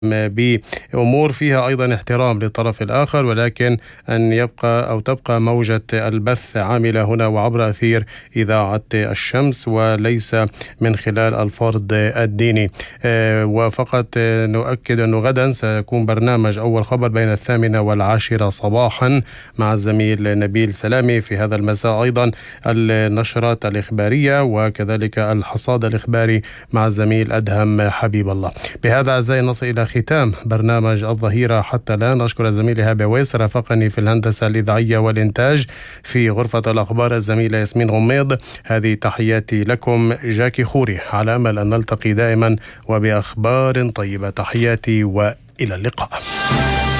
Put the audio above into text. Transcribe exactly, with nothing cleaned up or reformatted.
بأمور فيها أيضا احترام للطرف الآخر، ولكن أن يبقى أو تبقى موجة البث عاملة هنا وعبر أثير إذاعة الشمس وليس من خلال الفرض الديني. وفقط نؤكد أنه غدا سيكون برنامج أول خبر بين الثامنة والعاشرة صباحا مع الزميل نبيل سلامي. في هذا المساء أيضا النشرات الإخبارية وكذلك الحصاد الإخباري مع الزميل أدهم حبيب الله. بهذا أعزائي نصل إلى ختام برنامج الظهيرة حتى الآن. أشكر الزميل إيهاب ويس رافقني في الهندسة الإذاعية والإنتاج، في غرفة الأخبار الزميلة ياسمين غميض. هذه تحياتي لكم جاكي خوري، على أمل أن نلتقي دائما وبأخبار طيبة. تحياتي وإلى اللقاء.